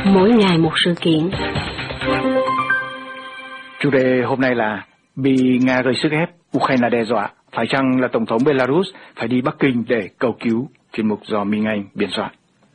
Mỗi ngày một sự kiện. Chủ đề hôm nay là bị Nga gây sức ép, Ukraine đe dọa, phải chăng là Tổng thống Belarus phải đi Bắc Kinh để cầu cứu? Chuyên mục do Minh Anh biên soạn.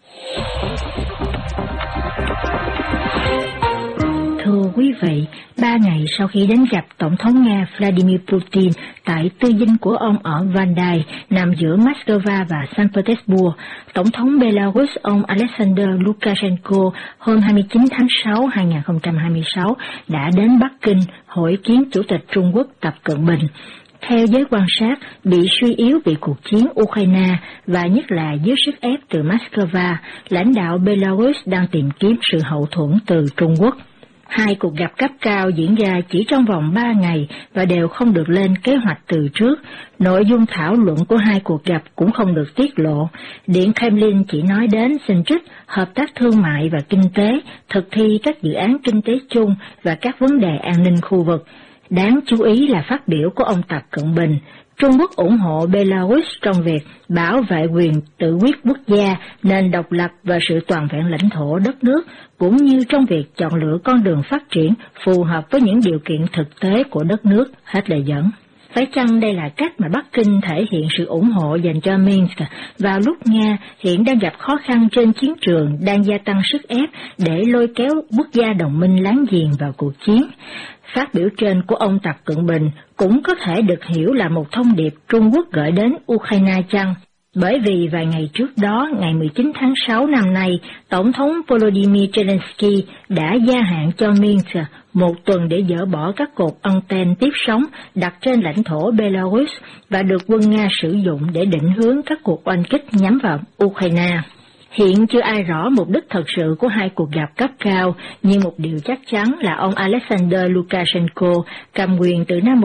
Thưa quý vị, 3 ngày sau khi đến gặp Tổng thống Nga Vladimir Putin tại tư dinh của ông ở Vandai, nằm giữa Moscow và Saint Petersburg, Tổng thống Belarus ông Alexander Lukashenko hôm 29 tháng 6 2026 đã đến Bắc Kinh hội kiến Chủ tịch Trung Quốc Tập Cận Bình. Theo giới quan sát, bị suy yếu vì cuộc chiến Ukraine và nhất là dưới sức ép từ Moscow, lãnh đạo Belarus đang tìm kiếm sự hậu thuẫn từ Trung Quốc. Hai cuộc gặp cấp cao diễn ra chỉ trong vòng 3 ngày và đều không được lên kế hoạch từ trước. Nội dung thảo luận của hai cuộc gặp cũng không được tiết lộ. Điện Kremlin chỉ nói đến xin trích, hợp tác thương mại và kinh tế, thực thi các dự án kinh tế chung và các vấn đề an ninh khu vực. Đáng chú ý là phát biểu của ông Tập Cận Bình. Trung Quốc ủng hộ Belarus trong việc bảo vệ quyền tự quyết quốc gia, nền độc lập và sự toàn vẹn lãnh thổ đất nước, cũng như trong việc chọn lựa con đường phát triển phù hợp với những điều kiện thực tế của đất nước, hết lời dẫn. Phải chăng đây là cách mà Bắc Kinh thể hiện sự ủng hộ dành cho Minsk vào lúc Nga hiện đang gặp khó khăn trên chiến trường, đang gia tăng sức ép để lôi kéo quốc gia đồng minh láng giềng vào cuộc chiến? Phát biểu trên của ông Tập Cận Bình cũng có thể được hiểu là một thông điệp Trung Quốc gửi đến Ukraine chăng? Bởi vì vài ngày trước đó, ngày 19 tháng 6 năm nay, Tổng thống Volodymyr Zelensky đã gia hạn cho Minsk một tuần để dỡ bỏ các cột anten tiếp sóng đặt trên lãnh thổ Belarus và được quân Nga sử dụng để định hướng các cuộc oanh kích nhắm vào Ukraine. Hiện chưa ai rõ mục đích thật sự của hai cuộc gặp cấp cao, nhưng một điều chắc chắn là ông Alexander Lukashenko cầm quyền từ năm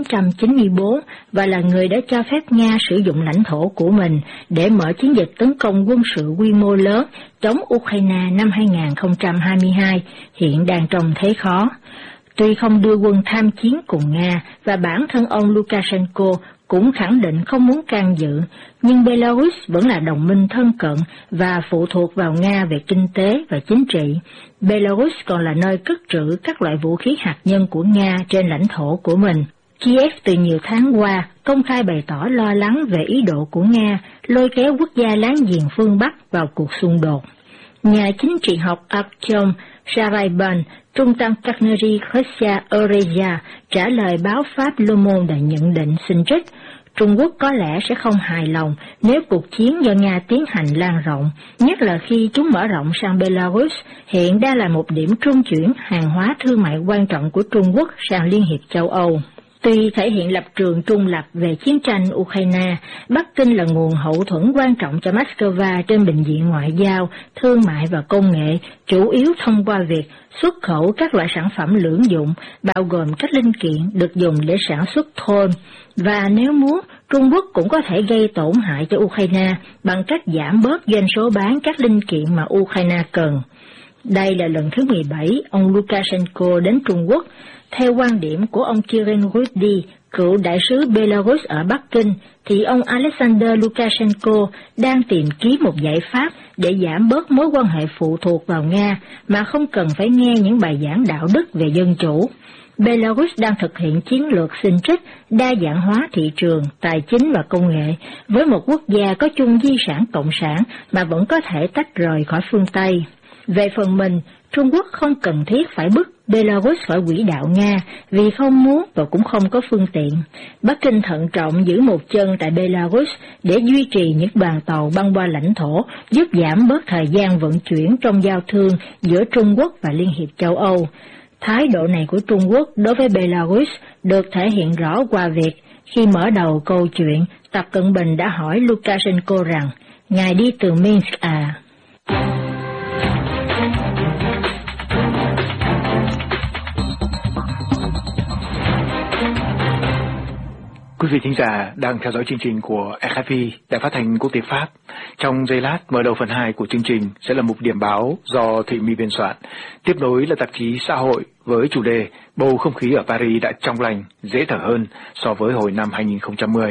1994 và là người đã cho phép Nga sử dụng lãnh thổ của mình để mở chiến dịch tấn công quân sự quy mô lớn chống Ukraine năm 2022, hiện đang trong thế khó. Tuy không đưa quân tham chiến cùng Nga và bản thân ông Lukashenko cũng khẳng định không muốn can dự, nhưng Belarus vẫn là đồng minh thân cận và phụ thuộc vào Nga về kinh tế và chính trị. Belarus còn là nơi cất trữ các loại vũ khí hạt nhân của Nga trên lãnh thổ của mình. Kiev từ nhiều tháng qua công khai bày tỏ lo lắng về ý đồ của Nga lôi kéo quốc gia láng giềng phương Bắc vào cuộc xung đột. Nhà chính trị học Artyom Sharaban, Trung tâm Carnegie Russia Eurasia, trả lời báo Pháp Le Monde đã nhận định xin trích, Trung Quốc có lẽ sẽ không hài lòng nếu cuộc chiến do Nga tiến hành lan rộng, nhất là khi chúng mở rộng sang Belarus, hiện đang là một điểm trung chuyển hàng hóa thương mại quan trọng của Trung Quốc sang Liên hiệp châu Âu. Tuy thể hiện lập trường trung lập về chiến tranh Ukraine, Bắc Kinh là nguồn hậu thuẫn quan trọng cho Moscow trên bình diện ngoại giao, thương mại và công nghệ, chủ yếu thông qua việc xuất khẩu các loại sản phẩm lưỡng dụng, bao gồm các linh kiện được dùng để sản xuất thôn. Và nếu muốn, Trung Quốc cũng có thể gây tổn hại cho Ukraine bằng cách giảm bớt doanh số bán các linh kiện mà Ukraine cần. Đây là lần thứ 17 ông Lukashenko đến Trung Quốc. Theo quan điểm của ông Kirill Rudy, cựu đại sứ Belarus ở Bắc Kinh, thì ông Alexander Lukashenko đang tìm kiếm một giải pháp để giảm bớt mối quan hệ phụ thuộc vào Nga mà không cần phải nghe những bài giảng đạo đức về dân chủ. Belarus đang thực hiện chiến lược xin trích, đa dạng hóa thị trường, tài chính và công nghệ, với một quốc gia có chung di sản cộng sản mà vẫn có thể tách rời khỏi phương Tây. Về phần mình, Trung Quốc không cần thiết phải bức Belarus khỏi quỹ đạo Nga vì không muốn và cũng không có phương tiện. Bắc Kinh thận trọng giữ một chân tại Belarus để duy trì những đoàn tàu băng qua lãnh thổ, giúp giảm bớt thời gian vận chuyển trong giao thương giữa Trung Quốc và Liên hiệp châu Âu. Thái độ này của Trung Quốc đối với Belarus được thể hiện rõ qua việc khi mở đầu câu chuyện, Tập Cận Bình đã hỏi Lukashenko rằng, ngài đi từ Minsk à? Quý vị thính giả đang theo dõi chương trình của RFI, Đài Phát thanh Quốc tế Pháp. Trong giây lát, mở đầu phần 2 của chương trình sẽ là mục điểm báo do Thị My biên soạn. Tiếp nối là tạp chí Xã hội với chủ đề Bầu không khí ở Paris đã trong lành, dễ thở hơn so với hồi năm 2010.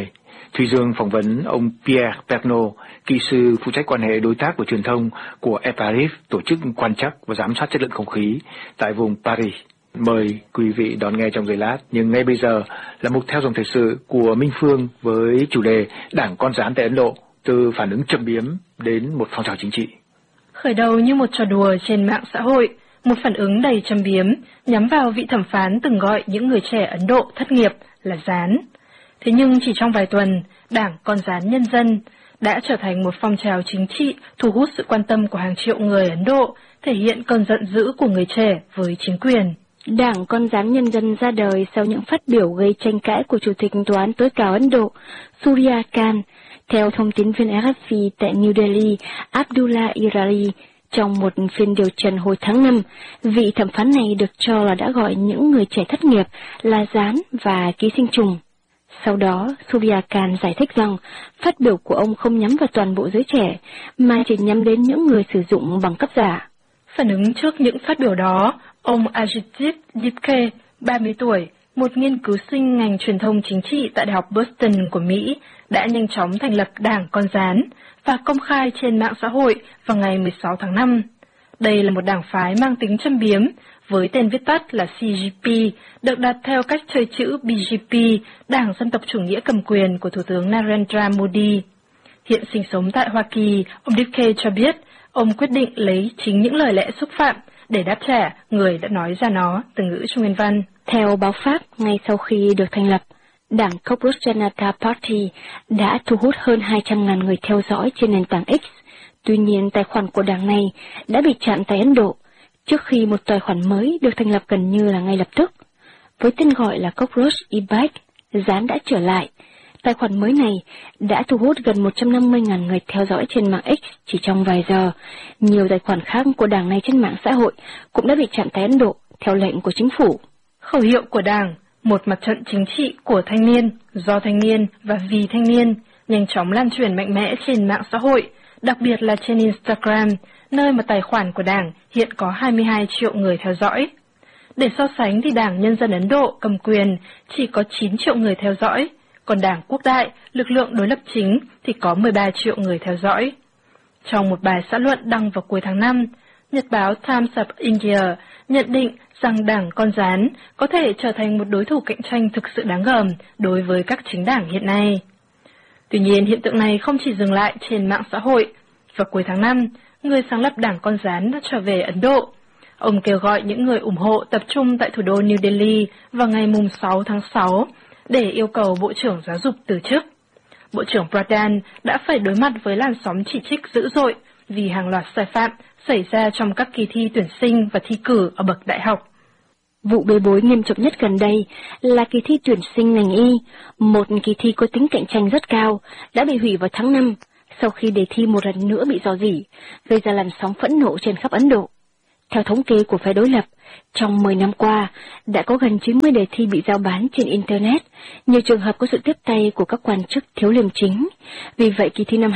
Thùy Dương phỏng vấn ông Pierre Pernaut, kỹ sư phụ trách quan hệ đối tác và truyền thông của EPARIF, tổ chức quan trắc và giám sát chất lượng không khí tại vùng Paris. Mời quý vị đón nghe trong giây lát, nhưng ngay bây giờ là mục theo dòng thời sự của Minh Phương với chủ đề Đảng con rán tại Ấn Độ, từ phản ứng châm biếm đến một phong trào chính trị. Khởi đầu như một trò đùa trên mạng xã hội, một phản ứng đầy châm biếm nhắm vào vị thẩm phán từng gọi những người trẻ Ấn Độ thất nghiệp là rán. Thế nhưng chỉ trong vài tuần, Đảng Con Rán Nhân dân đã trở thành một phong trào chính trị thu hút sự quan tâm của hàng triệu người Ấn Độ, thể hiện cơn giận dữ của người trẻ với chính quyền. Đảng Con Rán Nhân dân ra đời sau những phát biểu gây tranh cãi của Chủ tịch Tòa án tối cao Ấn Độ, Surya Kant. Theo thông tin viên RFI tại New Delhi, Abdullah Irali, trong một phiên điều trần hồi tháng 5, vị thẩm phán này được cho là đã gọi những người trẻ thất nghiệp là rán và ký sinh trùng. Sau đó, Surya Kant giải thích rằng phát biểu của ông không nhắm vào toàn bộ giới trẻ, mà chỉ nhắm đến những người sử dụng bằng cấp giả. Phản ứng trước những phát biểu đó, ông Ajit Dipke, 30 tuổi, một nghiên cứu sinh ngành truyền thông chính trị tại Đại học Boston của Mỹ, đã nhanh chóng thành lập Đảng Con Rán và công khai trên mạng xã hội vào ngày 16 tháng 5. Đây là một đảng phái mang tính châm biếm, với tên viết tắt là CGP, được đặt theo cách chơi chữ BJP, Đảng Dân tộc chủ nghĩa cầm quyền của Thủ tướng Narendra Modi. Hiện sinh sống tại Hoa Kỳ, ông Dipke cho biết ông quyết định lấy chính những lời lẽ xúc phạm để đáp trả người đã nói ra nó, từ ngữ trong nguyên văn. Theo báo Pháp, ngay sau khi được thành lập, Đảng Cockroach Janata Party đã thu hút hơn 200.000 người theo dõi trên nền tảng X. Tuy nhiên, tài khoản của đảng này đã bị chặn tại Ấn Độ, trước khi một tài khoản mới được thành lập gần như là ngay lập tức. Với tên gọi là Cockroach e-bike, rán đã trở lại. Tài khoản mới này đã thu hút gần 150.000 người theo dõi trên mạng X chỉ trong vài giờ. Nhiều tài khoản khác của đảng này trên mạng xã hội cũng đã bị chặn tại Ấn Độ theo lệnh của chính phủ. Khẩu hiệu của đảng, một mặt trận chính trị của thanh niên, do thanh niên và vì thanh niên, nhanh chóng lan truyền mạnh mẽ trên mạng xã hội, đặc biệt là trên Instagram, nơi mà tài khoản của đảng hiện có 22 triệu người theo dõi. Để so sánh thì Đảng Nhân dân Ấn Độ cầm quyền chỉ có 9 triệu người theo dõi, còn Đảng Quốc đại, lực lượng đối lập chính thì có 13 triệu người theo dõi. Trong một bài xã luận đăng vào cuối tháng 5, Nhật báo Times of India nhận định rằng Đảng Con Rán có thể trở thành một đối thủ cạnh tranh thực sự đáng gờm đối với các chính đảng hiện nay. Tuy nhiên, hiện tượng này không chỉ dừng lại trên mạng xã hội. Vào cuối tháng 5, người sáng lập Đảng Con Rán đã trở về Ấn Độ. Ông kêu gọi những người ủng hộ tập trung tại thủ đô New Delhi vào ngày 6 tháng 6 để yêu cầu Bộ trưởng Giáo dục từ chức. Bộ trưởng Pradhan đã phải đối mặt với làn sóng chỉ trích dữ dội vì hàng loạt sai phạm xảy ra trong các kỳ thi tuyển sinh và thi cử ở bậc đại học. Vụ bê bối nghiêm trọng nhất gần đây là kỳ thi tuyển sinh ngành y, một kỳ thi có tính cạnh tranh rất cao, đã bị hủy vào tháng 5 sau khi đề thi một lần nữa bị rò rỉ, gây ra làn sóng phẫn nộ trên khắp Ấn Độ. Theo thống kê của phe đối lập, trong 10 năm qua, đã có gần 90 đề thi bị giao bán trên Internet, nhiều trường hợp có sự tiếp tay của các quan chức thiếu liêm chính. Vì vậy, kỳ thi năm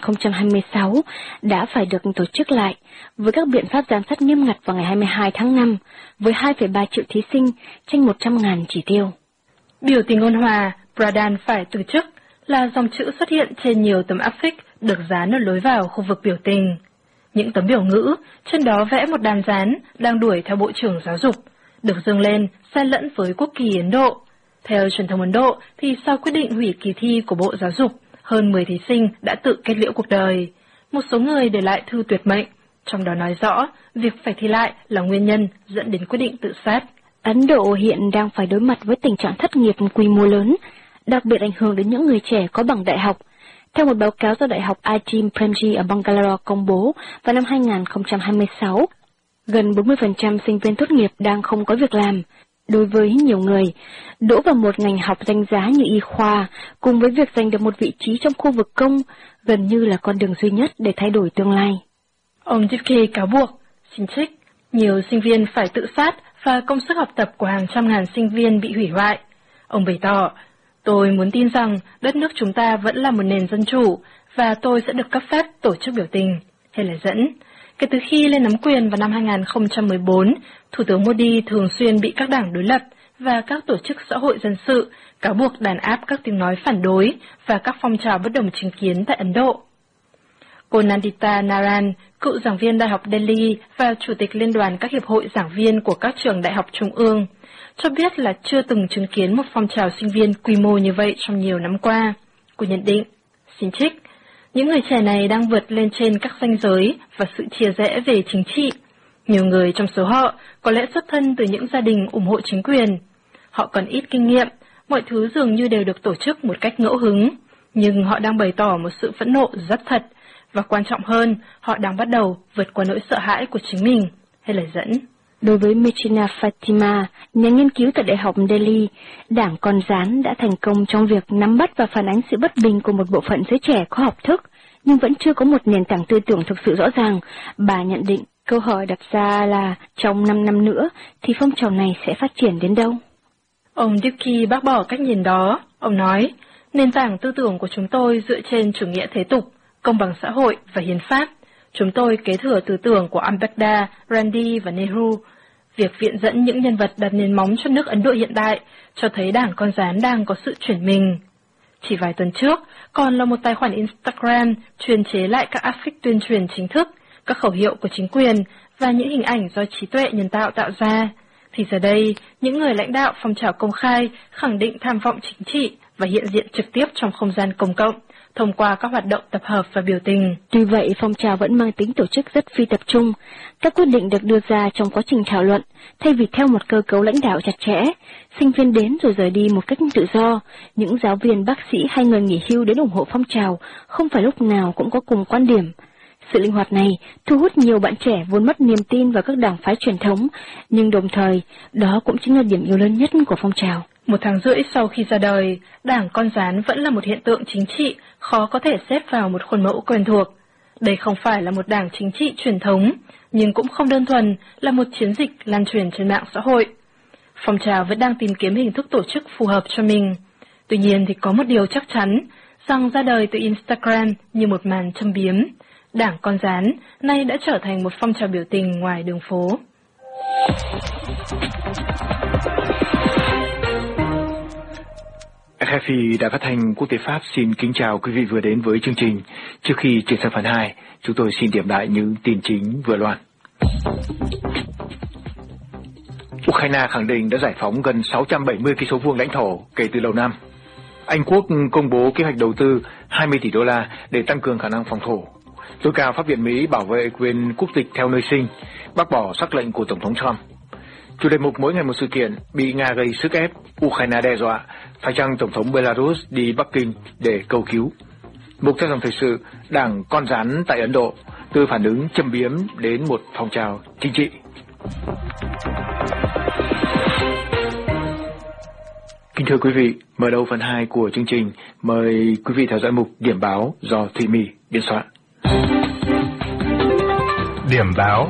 2026 đã phải được tổ chức lại, với các biện pháp giám sát nghiêm ngặt vào ngày 22 tháng 5, với 2,3 triệu thí sinh, tranh 100.000 chỉ tiêu. Biểu tình ôn hòa, Pradhan phải từ chức, là dòng chữ xuất hiện trên nhiều tấm áp phích được dán ở lối vào khu vực biểu tình. Những tấm biểu ngữ, trên đó vẽ một đàn rán đang đuổi theo Bộ trưởng Giáo dục, được dâng lên xen lẫn với quốc kỳ Ấn Độ. Theo truyền thông Ấn Độ, thì sau quyết định hủy kỳ thi của Bộ Giáo dục, hơn 10 thí sinh đã tự kết liễu cuộc đời. Một số người để lại thư tuyệt mệnh, trong đó nói rõ việc phải thi lại là nguyên nhân dẫn đến quyết định tự sát. Ấn Độ hiện đang phải đối mặt với tình trạng thất nghiệp quy mô lớn, đặc biệt ảnh hưởng đến những người trẻ có bằng đại học. Theo một báo cáo do Đại học IIT Premji ở Bangalore công bố vào năm 2026, gần 40% sinh viên tốt nghiệp đang không có việc làm. Đối với nhiều người, đỗ vào một ngành học danh giá như y khoa, cùng với việc giành được một vị trí trong khu vực công, gần như là con đường duy nhất để thay đổi tương lai. Ông Dipke cáo buộc, xin trích, nhiều sinh viên phải tự sát và công sức học tập của hàng trăm ngàn sinh viên bị hủy hoại. Ông bày tỏ, tôi muốn tin rằng đất nước chúng ta vẫn là một nền dân chủ và tôi sẽ được cấp phép tổ chức biểu tình, hay là dẫn. Kể từ khi lên nắm quyền vào năm 2014, Thủ tướng Modi thường xuyên bị các đảng đối lập và các tổ chức xã hội dân sự cáo buộc đàn áp các tiếng nói phản đối và các phong trào bất đồng chính kiến tại Ấn Độ. Cô Nandita Naran, cựu giảng viên Đại học Delhi và Chủ tịch Liên đoàn các hiệp hội giảng viên của các trường đại học trung ương, cho biết là chưa từng chứng kiến một phong trào sinh viên quy mô như vậy trong nhiều năm qua. Cô nhận định, xin trích, những người trẻ này đang vượt lên trên các ranh giới và sự chia rẽ về chính trị. Nhiều người trong số họ có lẽ xuất thân từ những gia đình ủng hộ chính quyền. Họ còn ít kinh nghiệm, mọi thứ dường như đều được tổ chức một cách ngẫu hứng, nhưng họ đang bày tỏ một sự phẫn nộ rất thật, và quan trọng hơn, họ đang bắt đầu vượt qua nỗi sợ hãi của chính mình. Hay lời dẫn. Đối với Mechina Fatima, nhà nghiên cứu tại Đại học Delhi, đảng Con Rán đã thành công trong việc nắm bắt và phản ánh sự bất bình của một bộ phận giới trẻ có học thức, nhưng vẫn chưa có một nền tảng tư tưởng thực sự rõ ràng. Bà nhận định, câu hỏi đặt ra là trong 5 năm nữa thì phong trào này sẽ phát triển đến đâu? Ông Dickey bác bỏ cách nhìn đó. Ông nói, nền tảng tư tưởng của chúng tôi dựa trên chủ nghĩa thế tục, công bằng xã hội và hiến pháp. Chúng tôi kế thừa tư tưởng của Ambedkar, Gandhi và Nehru. Việc viện dẫn những nhân vật đặt nền móng cho nước Ấn Độ hiện tại cho thấy đảng Con Rán đang có sự chuyển mình. Chỉ vài tuần trước, còn là một tài khoản Instagram chuyên chế lại các áp phích tuyên truyền chính thức, các khẩu hiệu của chính quyền và những hình ảnh do trí tuệ nhân tạo tạo ra. Thì giờ đây, những người lãnh đạo phong trào công khai khẳng định tham vọng chính trị và hiện diện trực tiếp trong không gian công cộng, thông qua các hoạt động tập hợp và biểu tình. Tuy vậy, phong trào vẫn mang tính tổ chức rất phi tập trung. Các quyết định được đưa ra trong quá trình thảo luận, thay vì theo một cơ cấu lãnh đạo chặt chẽ. Sinh viên đến rồi rời đi một cách tự do. Những giáo viên, bác sĩ hay người nghỉ hưu đến ủng hộ phong trào không phải lúc nào cũng có cùng quan điểm. Sự linh hoạt này thu hút nhiều bạn trẻ vốn mất niềm tin vào các đảng phái truyền thống, nhưng đồng thời, đó cũng chính là điểm yếu lớn nhất của phong trào. 1 tháng rưỡi sau khi ra đời, đảng Con Rán vẫn là một hiện tượng chính trị khó có thể xếp vào một khuôn mẫu quen thuộc. Đây không phải là một đảng chính trị truyền thống, nhưng cũng không đơn thuần là một chiến dịch lan truyền trên mạng xã hội. Phong trào vẫn đang tìm kiếm hình thức tổ chức phù hợp cho mình. Tuy nhiên thì có một điều chắc chắn, rằng ra đời từ Instagram như một màn châm biếm, đảng Con Rán nay đã trở thành một phong trào biểu tình ngoài đường phố. RFI Đài Phát thanh Quốc tế Pháp xin kính chào quý vị vừa đến với chương trình. Trước khi chuyển sang phần 2, chúng tôi xin điểm lại những tin chính vừa loan. Ukraine khẳng định đã giải phóng gần 670 km² lãnh thổ kể từ đầu năm. Anh Quốc công bố kế hoạch đầu tư 20 tỷ đô la để tăng cường khả năng phòng thủ. Tối cao Pháp viện Mỹ bảo vệ quyền quốc tịch theo nơi sinh, bác bỏ sắc lệnh của Tổng thống Trump. Chủ đề mục mỗi ngày một sự kiện, bị Nga gây sức ép, Ukraine đe dọa, phải chăng Tổng thống Belarus đi Bắc Kinh để cầu cứu. Mục theo dòng thời sự, đảng Con Rán tại Ấn Độ, từ phản ứng châm biếm đến một phong trào chính trị. Kính thưa quý vị, mở đầu phần 2 của chương trình, mời quý vị theo dõi mục Điểm báo do Thùy My biên soạn. Điểm báo.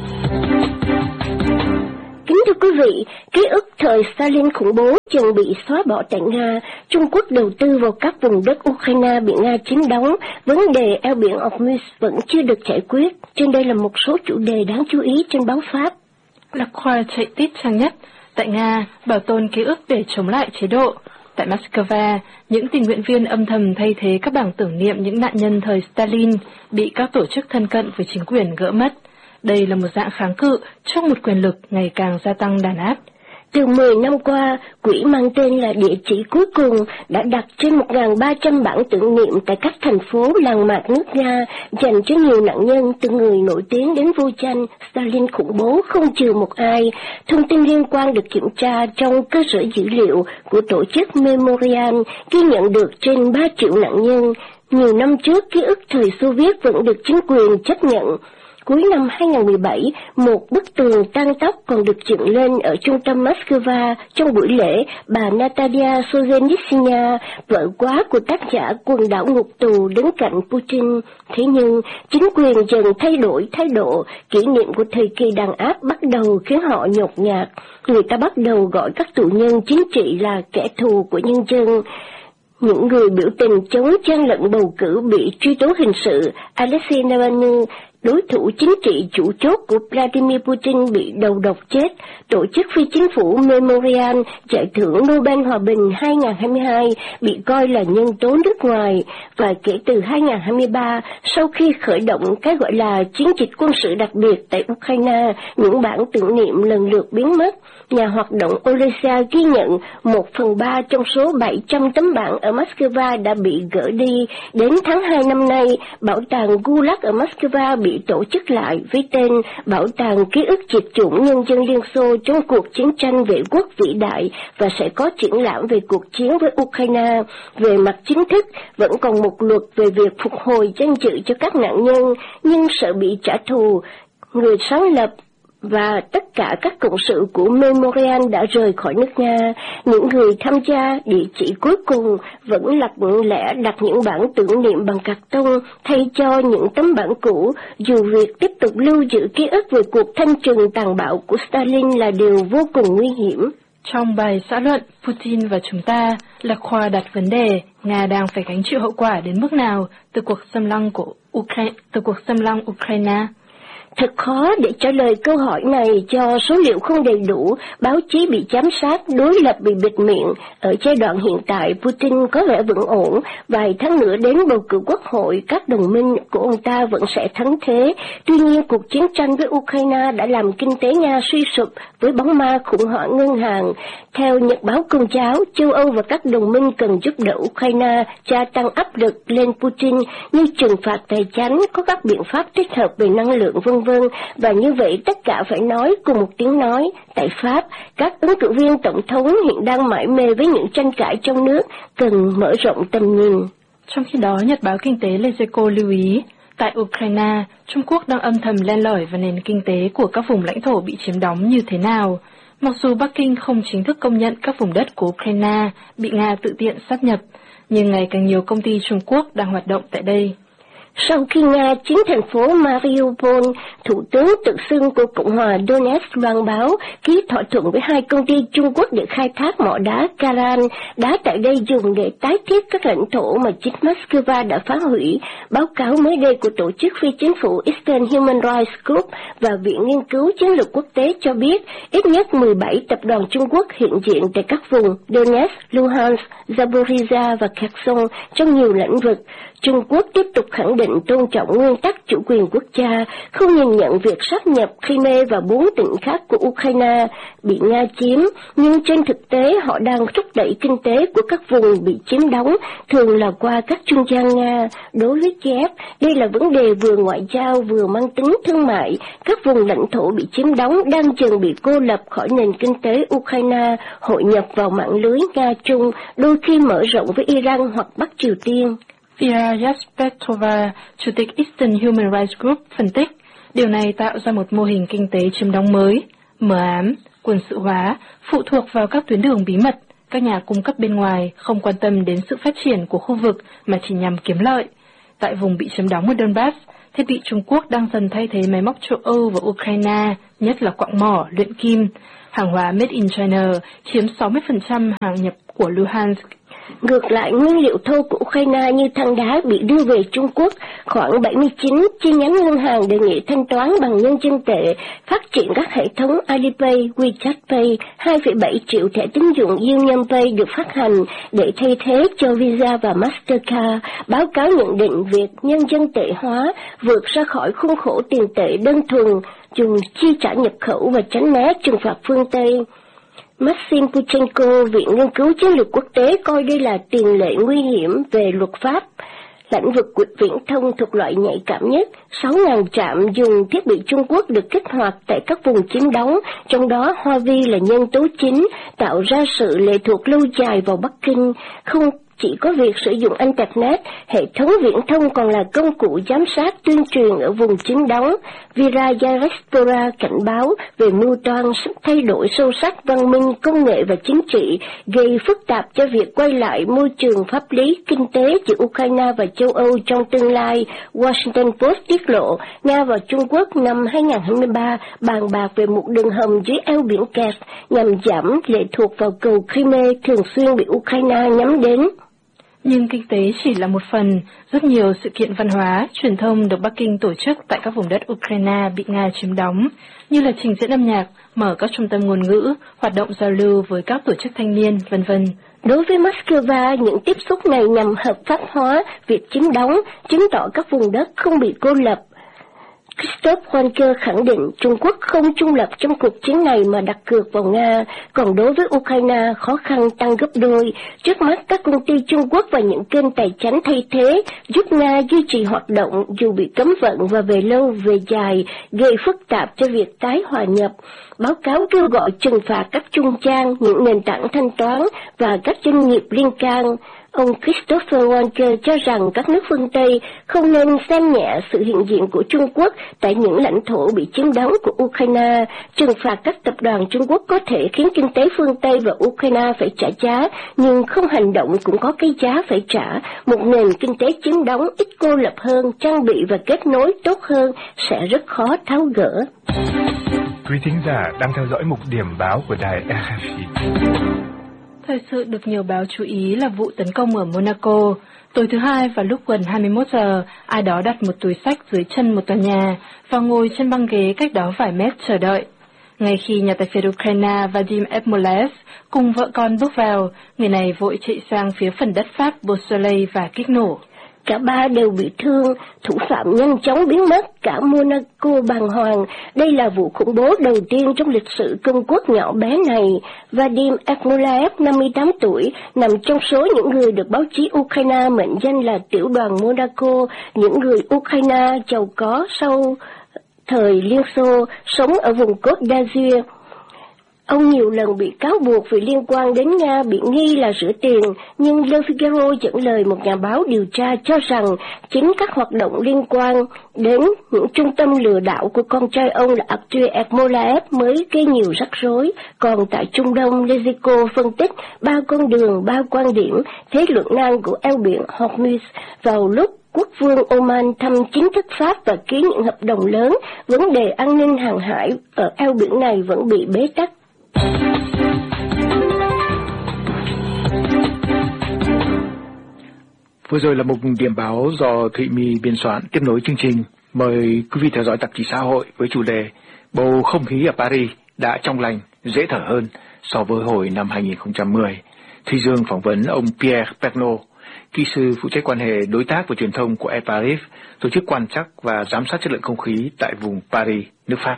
Kính thưa quý vị, ký ức thời Stalin khủng bố chừng bị xóa bỏ tại Nga. Trung Quốc đầu tư vào các vùng đất Ukraine bị Nga chiếm đóng. Vấn đề eo biển Hormuz vẫn chưa được giải quyết. Trên đây là một số chủ đề đáng chú ý trên báo Pháp. Lạc Khoa chạy tít trang nhất. Tại Nga, bảo tồn ký ức để chống lại chế độ. Tại Moscow, những tình nguyện viên âm thầm thay thế các bảng tưởng niệm những nạn nhân thời Stalin bị các tổ chức thân cận với chính quyền gỡ mất. Đây là một dạng kháng cự trước một quyền lực ngày càng gia tăng đàn áp. Từ 10 năm qua, quỹ mang tên là Địa chỉ cuối cùng đã đặt trên 1.300 bảng tưởng niệm tại các thành phố làng mạc nước Nga dành cho nhiều nạn nhân từ người nổi tiếng đến vô danh. Stalin khủng bố không trừ một ai. Thông tin liên quan được kiểm tra trong cơ sở dữ liệu của tổ chức Memorial ghi nhận được trên 3 triệu nạn nhân. Nhiều năm trước, ký ức thời Xô Viết vẫn được chính quyền chấp nhận. Cuối năm 2017, một bức tường tăng tóc còn được dựng lên ở trung tâm Moscow. Trong buổi lễ, bà Natalia Solzhenitsyn, vợ quá của tác giả Quần đảo ngục tù, đứng cạnh Putin. Thế nhưng, chính quyền dần thay đổi thái độ, kỷ niệm của thời kỳ đàn áp bắt đầu khiến họ nhột nhạt. Người ta bắt đầu gọi các tù nhân chính trị là kẻ thù của nhân dân. Những người biểu tình chống gian lận bầu cử bị truy tố hình sự. Alexei Navalny đối thủ chính trị chủ chốt của Vladimir Putin bị đầu độc chết, tổ chức phi chính phủ Memorial giải thưởng Nobel Hòa bình 2022 bị coi là nhân tố nước ngoài, và kể từ 2023, sau khi khởi động cái gọi là chiến dịch quân sự đặc biệt tại Ukraine, những bản tưởng niệm lần lượt biến mất. Nhà hoạt động Olesya ghi nhận 1/3 trong số 700 tấm bảng ở Moscow đã bị gỡ đi. Đến tháng 2 năm nay, bảo tàng Gulag ở Moscow bị tổ chức lại với tên Bảo tàng Ký ức Diệt chủng Nhân dân Liên Xô trong cuộc chiến tranh vệ quốc vĩ đại, và sẽ có triển lãm về cuộc chiến với Ukraine. Về mặt chính thức, vẫn còn một luật về việc phục hồi danh dự cho các nạn nhân, nhưng sợ bị trả thù. Người sáng lập và tất cả các cộng sự của Memorial đã rời khỏi nước Nga. Những người tham gia địa chỉ cuối cùng vẫn lặng lẽ đặt những bản tưởng niệm bằng cạc tông thay cho những tấm bản cũ, dù việc tiếp tục lưu giữ ký ức về cuộc thanh trừng tàn bạo của Stalin là điều vô cùng nguy hiểm. Trong bài xã luận Putin và chúng ta, Lạc Khoa đặt vấn đề Nga đang phải gánh chịu hậu quả đến mức nào từ cuộc xâm lăng Ukraine. Thật khó để trả lời câu hỏi này do số liệu không đầy đủ, báo chí bị giám sát, đối lập bị bịt miệng. Ở giai đoạn hiện tại, Putin có vẻ vẫn ổn. Vài tháng nữa đến bầu cử quốc hội, các đồng minh của ông ta vẫn sẽ thắng thế. Tuy nhiên, cuộc chiến tranh với Ukraine đã làm kinh tế Nga suy sụp với bóng ma khủng hoảng ngân hàng. Theo Nhật báo Công giáo, châu Âu và các đồng minh cần giúp đỡ Ukraine gia tăng áp lực lên Putin như trừng phạt tài chính, có các biện pháp thích hợp về năng lượng v.v. Và như vậy tất cả phải nói cùng một tiếng nói. Tại Pháp, các ứng cử viên tổng thống hiện đang mải mê với những tranh cãi trong nước, cần mở rộng tầm nhìn. Trong khi đó, Nhật báo Kinh tế Lezeco lưu ý, tại Ukraine, Trung Quốc đang âm thầm len lỏi vào nền kinh tế của các vùng lãnh thổ bị chiếm đóng như thế nào. Mặc dù Bắc Kinh không chính thức công nhận các vùng đất của Ukraine bị Nga tự tiện sáp nhập, nhưng ngày càng nhiều công ty Trung Quốc đang hoạt động tại đây. Sau khi Nga chiếm thành phố Mariupol, Thủ tướng tự xưng của Cộng hòa Donetsk loan báo ký thỏa thuận với 2 công ty Trung Quốc để khai thác mỏ đá Karan. Đá tại đây dùng để tái thiết các lãnh thổ mà chính Moscow đã phá hủy. Báo cáo mới đây của tổ chức phi chính phủ Eastern Human Rights Group và Viện Nghiên cứu Chiến lược Quốc tế cho biết ít nhất 17 tập đoàn Trung Quốc hiện diện tại các vùng Donetsk, Luhansk, Zaporizhia và Kherson trong nhiều lĩnh vực. Trung Quốc tiếp tục khẳng định tôn trọng nguyên tắc chủ quyền quốc gia, không nhìn nhận việc sáp nhập Crimea và 4 tỉnh khác của Ukraine bị Nga chiếm, nhưng trên thực tế họ đang thúc đẩy kinh tế của các vùng bị chiếm đóng, thường là qua các trung gian Nga. Đối với Kiev, đây là vấn đề vừa ngoại giao vừa mang tính thương mại. Các vùng lãnh thổ bị chiếm đóng đang dần bị cô lập khỏi nền kinh tế Ukraine, hội nhập vào mạng lưới Nga-Trung, đôi khi mở rộng với Iran hoặc Bắc Triều Tiên. Vera Yaspetova, Chủ tịch Eastern Human Rights Group, phân tích, điều này tạo ra một mô hình kinh tế chiếm đóng mới, mờ ám, quân sự hóa, phụ thuộc vào các tuyến đường bí mật, các nhà cung cấp bên ngoài không quan tâm đến sự phát triển của khu vực mà chỉ nhằm kiếm lợi. Tại vùng bị chiếm đóng ở Donbass, thiết bị Trung Quốc đang dần thay thế máy móc châu Âu và Ukraine, nhất là quặng mỏ, luyện kim. Hàng hóa Made in China chiếm 60% hàng nhập của Luhansk. Ngược lại, nguyên liệu thô của Ukraine như than đá bị đưa về Trung Quốc, khoảng 79 chi nhánh ngân hàng đề nghị thanh toán bằng nhân dân tệ, phát triển các hệ thống Alipay, WeChat Pay, 2,7 triệu thẻ tín dụng Union Pay được phát hành để thay thế cho Visa và Mastercard. Báo cáo nhận định việc nhân dân tệ hóa vượt ra khỏi khuôn khổ tiền tệ đơn thuần, dùng chi trả nhập khẩu và tránh né trừng phạt phương Tây. Maxim Puchenko, Viện Nghiên cứu Chiến lược Quốc tế coi đây là tiền lệ nguy hiểm về luật pháp. Lĩnh vực viễn thông thuộc loại nhạy cảm nhất, 6.000 trạm dùng thiết bị Trung Quốc được kích hoạt tại các vùng chiếm đóng, trong đó Hoa Vi là nhân tố chính, tạo ra sự lệ thuộc lâu dài vào Bắc Kinh. Không chỉ có việc sử dụng Internet, hệ thống viễn thông còn là công cụ giám sát tuyên truyền ở vùng chiếm đóng. Vera Yarespora cảnh báo về mưu toan thay đổi sâu sắc văn minh, công nghệ và chính trị, gây phức tạp cho việc quay lại môi trường pháp lý, kinh tế giữa Ukraine và châu Âu trong tương lai. Washington Post tiết lộ, Nga và Trung Quốc năm 2023 bàn bạc về một đường hầm dưới eo biển Kerch nhằm giảm lệ thuộc vào cầu Crimea thường xuyên bị Ukraine nhắm đến. Nhưng kinh tế chỉ là một phần, rất nhiều sự kiện văn hóa, truyền thông được Bắc Kinh tổ chức tại các vùng đất Ukraine bị Nga chiếm đóng, như là trình diễn âm nhạc, mở các trung tâm ngôn ngữ, hoạt động giao lưu với các tổ chức thanh niên, v.v. Đối với Moscow, những tiếp xúc này nhằm hợp pháp hóa việc chiếm đóng, chứng tỏ các vùng đất không bị cô lập. Christoph Walker khẳng định Trung Quốc không trung lập trong cuộc chiến này mà đặt cược vào Nga, còn đối với Ukraine khó khăn tăng gấp đôi. Trước mắt các công ty Trung Quốc và những kênh tài chính thay thế giúp Nga duy trì hoạt động dù bị cấm vận và về lâu về dài gây phức tạp cho việc tái hòa nhập. Báo cáo kêu gọi trừng phạt các trung gian, những nền tảng thanh toán và các doanh nghiệp liên can. Ông Christopher Walker cho rằng các nước phương Tây không nên xem nhẹ sự hiện diện của Trung Quốc tại những lãnh thổ bị chiếm đóng của Ukraine. Trừng phạt các tập đoàn Trung Quốc có thể khiến kinh tế phương Tây và Ukraine phải trả giá, nhưng không hành động cũng có cái giá phải trả. Một nền kinh tế chiếm đóng ít cô lập hơn, trang bị và kết nối tốt hơn sẽ rất khó tháo gỡ. Quý thính giả đang theo dõi mục điểm báo của đài RFI. Thời sự được nhiều báo chú ý là vụ tấn công ở Monaco. Tối thứ Hai vào lúc gần 21 giờ, ai đó đặt một túi xách dưới chân một tòa nhà và ngồi trên băng ghế cách đó vài mét chờ đợi. Ngay khi nhà tài phiệt Ukraine Vadim Ekmolev cùng vợ con bước vào, người này vội chạy sang phía phần đất Pháp Beausoleil và kích nổ. Cả ba đều bị thương, thủ phạm nhanh chóng biến mất, cả Monaco bàng hoàng. Đây là vụ khủng bố đầu tiên trong lịch sử công quốc nhỏ bé này. Vadim Ekmolev, 58 tuổi, nằm trong số những người được báo chí Ukraine mệnh danh là tiểu đoàn Monaco, những người Ukraine giàu có sau thời Liên Xô, sống ở vùng Côte d'Azur. Ông nhiều lần bị cáo buộc vì liên quan đến Nga bị nghi là rửa tiền, nhưng Le Figaro dẫn lời một nhà báo điều tra cho rằng chính các hoạt động liên quan đến những trung tâm lừa đảo của con trai ông là Artur Ekmolev mới gây nhiều rắc rối. Còn tại Trung Đông, Lezico phân tích 3 con đường, 3 quan điểm, thế luận nan của eo biển Hormuz vào lúc Quốc vương Oman thăm chính thức Pháp và ký những hợp đồng lớn, vấn đề an ninh hàng hải ở eo biển này vẫn bị bế tắc. Vừa rồi là một điểm báo do Thụy My biên soạn. Tiếp nối chương trình, mời quý vị theo dõi tạp chí xã hội với chủ đề Bầu không khí ở Paris đã trong lành, dễ thở hơn so với hồi năm 2010. Thùy Dương phỏng vấn ông Pierre Pernaut, kỹ sư phụ trách quan hệ đối tác và truyền thông của Air Paris, tổ chức quan trắc và giám sát chất lượng không khí tại vùng Paris, nước Pháp.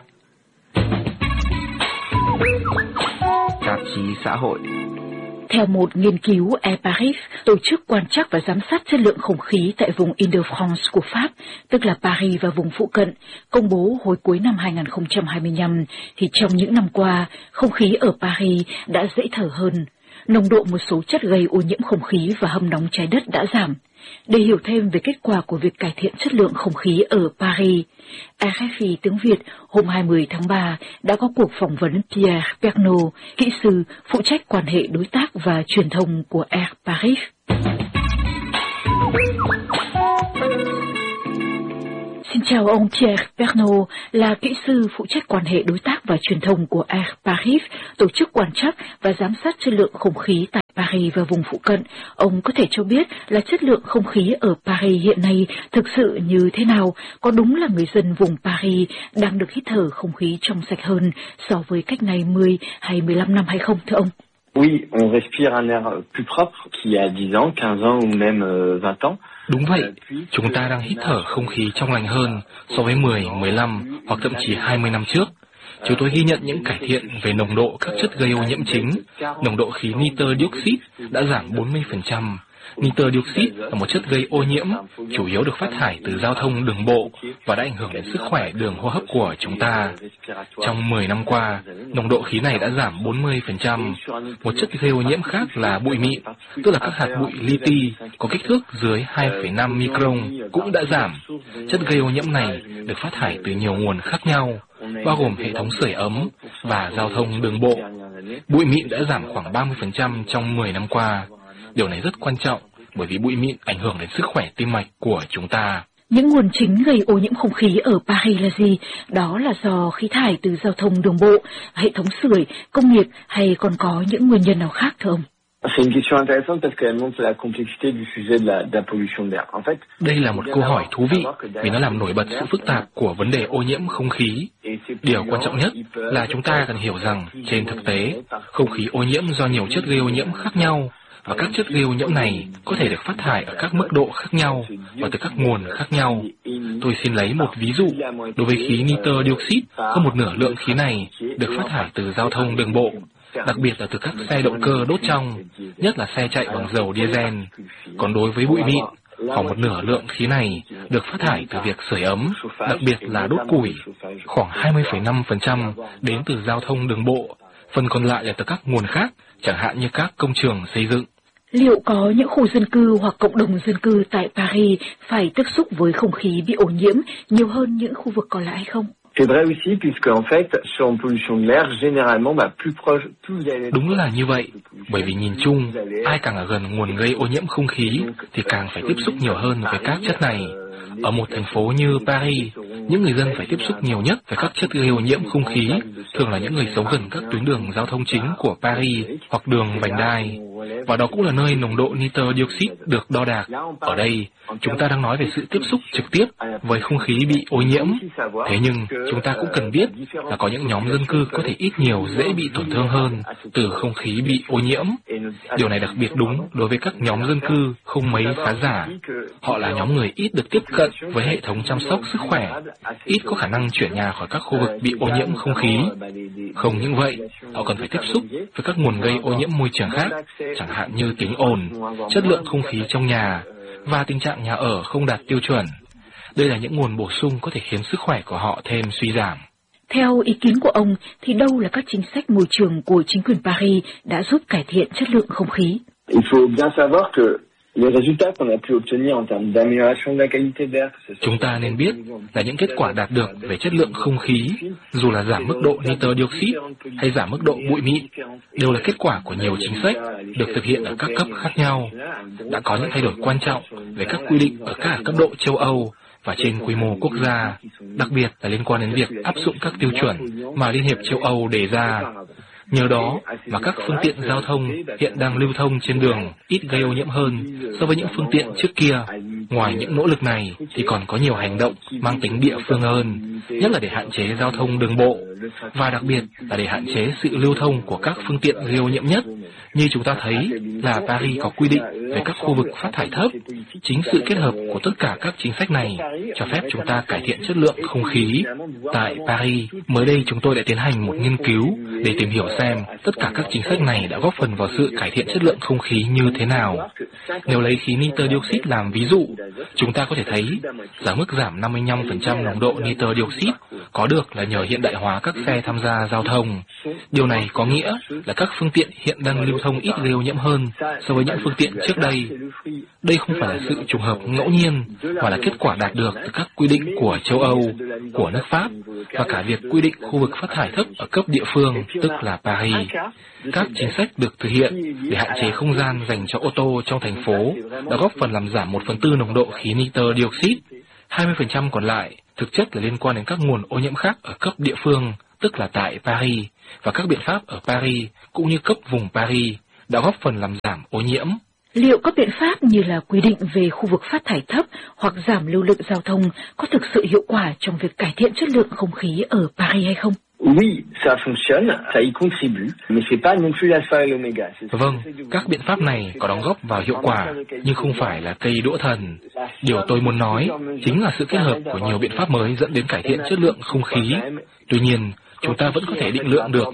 Tạp chí xã hội. Theo một nghiên cứu, Air Paris, tổ chức quan trắc và giám sát chất lượng không khí tại vùng Île-de-France của Pháp, tức là Paris và vùng phụ cận, công bố hồi cuối năm 2025, thì trong những năm qua, không khí ở Paris đã dễ thở hơn. Nồng độ một số chất gây ô nhiễm không khí và hâm nóng trái đất đã giảm. Để hiểu thêm về kết quả của việc cải thiện chất lượng không khí ở Paris, RFI tiếng Việt hôm 20 tháng 3 đã có cuộc phỏng vấn Pierre Pernaut, kỹ sư phụ trách quan hệ đối tác và truyền thông của Air Paris. Xin chào ông Pierre Pernaut, là kỹ sư phụ trách quan hệ đối tác và truyền thông của Air Paris, tổ chức quan trắc và giám sát chất lượng không khí tại Paris và vùng phụ cận. Ông có thể cho biết là chất lượng không khí ở Paris hiện nay thực sự như thế nào? Có đúng là người dân vùng Paris đang được hít thở không khí trong sạch hơn so với cách này 10 hay 15 năm hay không, thưa ông? Oui, on respire un air plus propre qu'il y a 10 ans, 15 ans ou même 20 ans. Đúng vậy, chúng ta đang hít thở không khí trong lành hơn so với 10, 15 hoặc thậm chí 20 năm trước. Chúng tôi ghi nhận những cải thiện về nồng độ các chất gây ô nhiễm chính. Nồng độ khí nitơ dioxide đã giảm 40%. Nitơ dioxide là một chất gây ô nhiễm, chủ yếu được phát thải từ giao thông đường bộ và đã ảnh hưởng đến sức khỏe đường hô hấp của chúng ta. Trong 10 năm qua, nồng độ khí này đã giảm 40%. Một chất gây ô nhiễm khác là bụi mịn, tức là các hạt bụi li ti có kích thước dưới 2,5 micron cũng đã giảm. Chất gây ô nhiễm này được phát thải từ nhiều nguồn khác nhau, bao gồm hệ thống sưởi ấm và giao thông đường bộ. Bụi mịn đã giảm khoảng 30% trong 10 năm qua. Điều này rất quan trọng bởi vì bụi mịn ảnh hưởng đến sức khỏe tim mạch của chúng ta. Những nguồn chính gây ô nhiễm không khí ở Paris là gì? Đó là do khí thải từ giao thông đường bộ, hệ thống sưởi, công nghiệp hay còn có những nguyên nhân nào khác thưa ông? C'est une question intéressante parce qu'elle montre la complexité du sujet de la pollution de l'air. En fait, đây là một câu hỏi thú vị vì nó làm nổi bật sự phức tạp của vấn đề ô nhiễm không khí. Điều quan trọng nhất là chúng ta cần hiểu rằng trên thực tế, không khí ô nhiễm do nhiều chất gây ô nhiễm khác nhau, và các chất gây ô nhiễm này có thể được phát thải ở các mức độ khác nhau và từ các nguồn khác nhau. Tôi xin lấy một ví dụ. Đối với khí nitơ dioxide, hơn một nửa lượng khí này được phát thải từ giao thông đường bộ, đặc biệt là từ các xe động cơ đốt trong, nhất là xe chạy bằng dầu diesel. Còn đối với bụi mịn, khoảng một nửa lượng khí này được phát thải từ việc sưởi ấm, đặc biệt là đốt củi. Khoảng 20,5% đến từ giao thông đường bộ, phần còn lại là từ các nguồn khác, chẳng hạn như các công trường xây dựng. Liệu có những khu dân cư hoặc cộng đồng dân cư tại Paris phải tiếp xúc với không khí bị ô nhiễm nhiều hơn những khu vực còn lại hay không? C'est vrai aussi puisque en fait sur une pollution de l'air généralement plus proche plus vous allez. Đúng là như vậy, bởi vì nhìn chung, ai càng ở gần nguồn gây ô nhiễm không khí thì càng phải tiếp xúc nhiều hơn với các chất này. Ở một thành phố như Paris, những người dân phải tiếp xúc nhiều nhất với các chất gây ô nhiễm không khí, thường là những người sống gần các tuyến đường giao thông chính của Paris hoặc đường vành đai. Và đó cũng là nơi nồng độ nitơ dioxide được đo đạc. Ở đây, chúng ta đang nói về sự tiếp xúc trực tiếp với không khí bị ô nhiễm. Thế nhưng, chúng ta cũng cần biết là có những nhóm dân cư có thể ít nhiều dễ bị tổn thương hơn từ không khí bị ô nhiễm. Điều này đặc biệt đúng đối với các nhóm dân cư không mấy khá giả. Họ là nhóm người ít được tiếp cận với hệ thống chăm sóc sức khỏe, ít có khả năng chuyển nhà khỏi các khu vực bị ô nhiễm không khí. Không những vậy, họ còn phải tiếp xúc với các nguồn gây ô nhiễm môi trường khác, chẳng hạn như tiếng ồn, chất lượng không khí trong nhà và tình trạng nhà ở không đạt tiêu chuẩn. Đây là những nguồn bổ sung có thể khiến sức khỏe của họ thêm suy giảm. Theo ý kiến của ông, thì đâu là các chính sách môi trường của chính quyền Paris đã giúp cải thiện chất lượng không khí? Il faut bien savoir que les résultats qu'on a pu obtenir en termes d'amélioration de la qualité d'air. Chúng ta nên biết là những kết quả đạt được về chất lượng không khí, dù là giảm mức độ nitơ dioxide hay giảm mức độ bụi mịn, đều là kết quả của nhiều chính sách được thực hiện ở các cấp khác nhau. Đã có những thay đổi quan trọng về các quy định ở các cấp độ châu Âu và trên quy mô quốc gia, đặc biệt là liên quan đến việc áp dụng các tiêu chuẩn mà Liên hiệp châu Âu đề ra. Nhờ đó mà các phương tiện giao thông hiện đang lưu thông trên đường ít gây ô nhiễm hơn so với những phương tiện trước kia. Ngoài những nỗ lực này thì còn có nhiều hành động mang tính địa phương hơn, nhất là để hạn chế giao thông đường bộ, và đặc biệt là để hạn chế sự lưu thông của các phương tiện gây ô nhiễm nhất. Như chúng ta thấy là Paris có quy định về các khu vực phát thải thấp. Chính sự kết hợp của tất cả các chính sách này cho phép chúng ta cải thiện chất lượng không khí. Tại Paris, mới đây chúng tôi đã tiến hành một nghiên cứu để tìm hiểu xem tất cả các chính sách này đã góp phần vào sự cải thiện chất lượng không khí như thế nào. Nếu lấy khí nitơ dioxide làm ví dụ, chúng ta có thể thấy rằng mức giảm 55% nồng độ nitơ dioxide có được là nhờ hiện đại hóa các xe tham gia giao thông. Điều này có nghĩa là các phương tiện hiện đang lưu thông ít gây ô nhiễm hơn so với những phương tiện trước đây. Đây không phải là sự trùng hợp ngẫu nhiên, mà là kết quả đạt được từ các quy định của châu Âu, của nước Pháp, và cả việc quy định khu vực phát thải thấp ở cấp địa phương, tức là Paris. Các chính sách được thực hiện để hạn chế không gian dành cho ô tô trong thành phố đã góp phần làm giảm 1/4 nồng độ khí nitơ dioxide. 20% còn lại thực chất là liên quan đến các nguồn ô nhiễm khác ở cấp địa phương, tức là tại Paris, và các biện pháp ở Paris cũng như cấp vùng Paris đã góp phần làm giảm ô nhiễm. Liệu các biện pháp như là quy định về khu vực phát thải thấp hoặc giảm lưu lượng giao thông có thực sự hiệu quả trong việc cải thiện chất lượng không khí ở Paris hay không? Oui, ça fonctionne, ça y contribue, mais c'est pas non plus l'alpha et l'oméga. Vâng, các biện pháp này có đóng góp vào hiệu quả, nhưng không phải là cây đũa thần. Điều tôi muốn nói chính là sự kết hợp của nhiều biện pháp mới dẫn đến cải thiện chất lượng không khí. Tuy nhiên, chúng ta vẫn có thể định lượng được